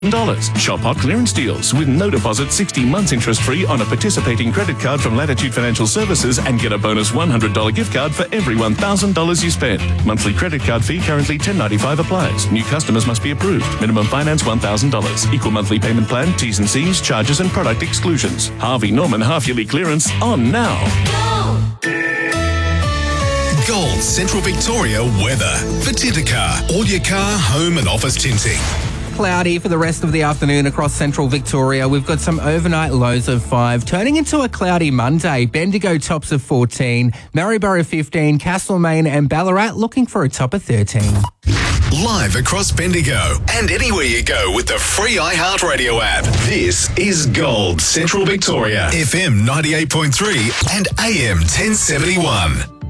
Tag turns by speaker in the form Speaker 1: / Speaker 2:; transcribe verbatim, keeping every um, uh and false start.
Speaker 1: dollars. Shop hot clearance deals with no deposit, sixty months interest-free on a participating credit card from Latitude Financial Services and get a bonus one hundred dollars gift card for every one thousand dollars you spend. Monthly credit card fee currently ten dollars ninety-five applies. New customers must be approved. Minimum finance one thousand dollars. Equal monthly payment plan, T's and C's, charges and product exclusions. Harvey Norman half-yearly clearance on now.
Speaker 2: Gold Central Victoria weather. For Titacar, all your car, home and office tinting.
Speaker 3: Cloudy for the rest of the afternoon across central Victoria. We've got some overnight lows of five, turning into a cloudy Monday. Bendigo tops of fourteen, Maryborough fifteen, Castlemaine and Ballarat looking for a top of thirteen.
Speaker 2: Live across Bendigo and anywhere you go with the free iHeartRadio app. This is Gold Central Victoria. F M ninety-eight point three and A M ten seventy-one.